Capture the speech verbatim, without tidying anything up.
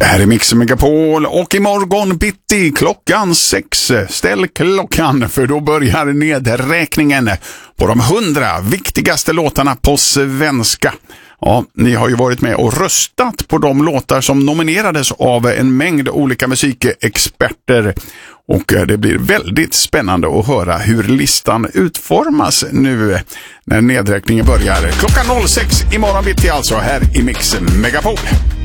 här är Mix Megapol och imorgon bitti klockan sex. Ställ klockan för då börjar nedräkningen på de hundra viktigaste låtarna på svenska. Ja, ni har ju varit med och röstat på de låtar som nominerades av en mängd olika musikexperter. Och det blir väldigt spännande att höra hur listan utformas nu när nedräkningen börjar klockan sex imorgon bitti alltså här i Mix Megapol.